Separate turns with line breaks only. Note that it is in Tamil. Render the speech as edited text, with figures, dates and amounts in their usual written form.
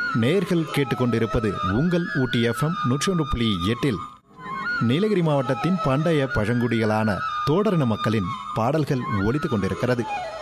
நேயர்கள் கேட்டுக்கொண்டிருப்பது உங்கள் ஊட்டி FM 101.8 நீலகிரி மாவட்டத்தின் பண்டைய பழங்குடிகளான தோடரின மக்களின் பாடல்கள் ஒலித்துக் கொண்டிருக்கிறது.